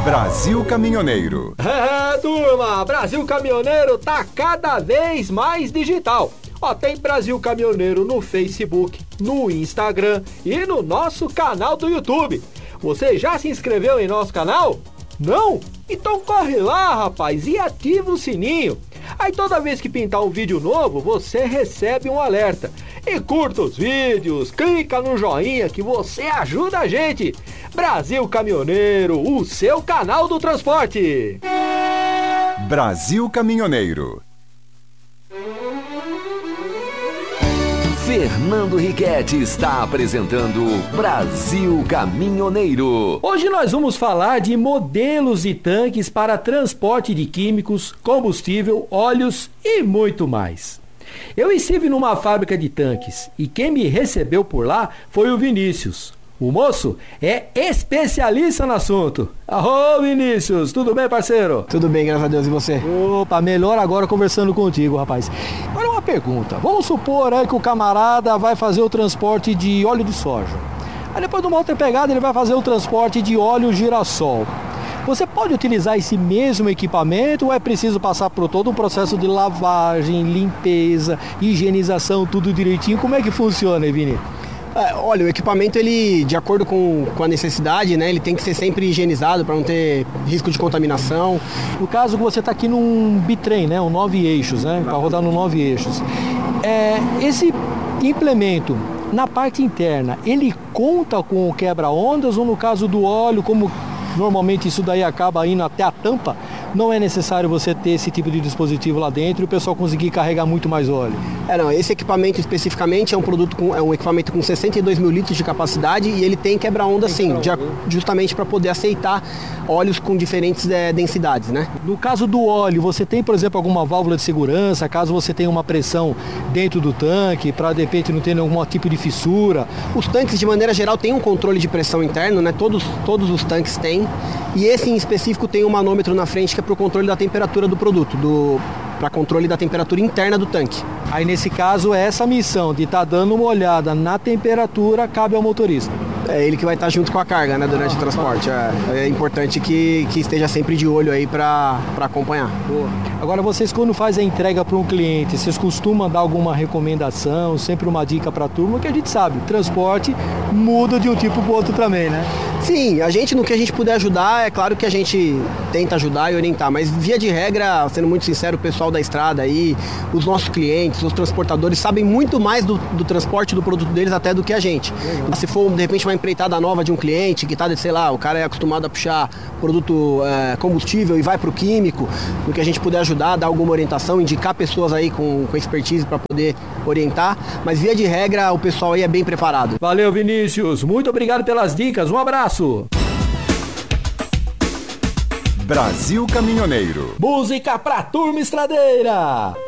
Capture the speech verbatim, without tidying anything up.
Brasil Caminhoneiro. É, turma, Brasil Caminhoneiro tá cada vez mais digital. Ó, tem Brasil Caminhoneiro no Facebook, no Instagram e no nosso canal do YouTube. Você já se inscreveu em nosso canal? Não? Então corre lá, rapaz, e ativa o sininho. Aí toda vez que pintar um vídeo novo, você recebe um alerta. E curta os vídeos, clica no joinha que você ajuda a gente. Brasil Caminhoneiro, o seu canal do transporte. Brasil Caminhoneiro. Fernando Riquetti está apresentando Brasil Caminhoneiro. Hoje nós vamos falar de modelos de tanques para transporte de químicos, combustível, óleos e muito mais. Eu estive numa fábrica de tanques e quem me recebeu por lá foi o Vinícius. O moço é especialista no assunto. Arô, Vinícius, tudo bem, parceiro? Tudo bem, graças a Deus, e você? Opa, melhor agora conversando contigo, rapaz. Agora uma pergunta, vamos supor aí que o camarada vai fazer o transporte de óleo de soja. Aí depois de uma outra pegada ele vai fazer o transporte de óleo girassol. Você pode utilizar esse mesmo equipamento ou é preciso passar por todo um processo de lavagem, limpeza, higienização, tudo direitinho? Como é que funciona, Vini? É, olha, o equipamento, ele, de acordo com, com a necessidade, né, ele tem que ser sempre higienizado para não ter risco de contaminação. No caso, você está aqui num bitrem, né, um nove eixos, né, para rodar no nove eixos. É, esse implemento, na parte interna, ele conta com o quebra-ondas ou no caso do óleo, como normalmente isso daí acaba indo até a tampa, não é necessário você ter esse tipo de dispositivo lá dentro e o pessoal conseguir carregar muito mais óleo? É, não, esse equipamento especificamente é um produto com, é um equipamento com sessenta e dois mil litros de capacidade e ele tem quebra-onda sim, quebra de, justamente para poder aceitar óleos com diferentes é, densidades, né? No caso do óleo, você tem, por exemplo, alguma válvula de segurança, caso você tenha uma pressão dentro do tanque, para de repente não ter nenhum tipo de fissura? Os tanques, de maneira geral, têm um controle de pressão interno, né? Todos, todos os tanques têm. E esse em específico tem um manômetro na frente que é para o controle da temperatura do produto, do, para controle da temperatura interna do tanque. Aí nesse caso, essa missão de estar tá dando uma olhada na temperatura cabe ao motorista. É ele que vai estar junto com a carga, né, durante ah, o transporte. É, é importante que, que esteja sempre de olho aí para acompanhar. Boa. Agora, vocês quando fazem a entrega para um cliente, vocês costumam dar alguma recomendação, sempre uma dica para a turma, que a gente sabe, transporte muda de um tipo para o outro também, né? Sim, a gente, no que a gente puder ajudar, é claro que a gente tenta ajudar e orientar, mas via de regra, sendo muito sincero, o pessoal da estrada aí, os nossos clientes, os transportadores, sabem muito mais do, do transporte do produto deles até do que a gente. Legal. Se for, de repente, uma empreitada nova de um cliente que tá, sei lá, o cara é acostumado a puxar produto é, combustível e vai pro químico, no que a gente puder ajudar, dar alguma orientação, indicar pessoas aí com, com expertise para poder orientar, mas via de regra, o pessoal aí é bem preparado. Valeu, Vinícius, muito obrigado pelas dicas, um abraço! Brasil Caminhoneiro. Música pra turma estradeira!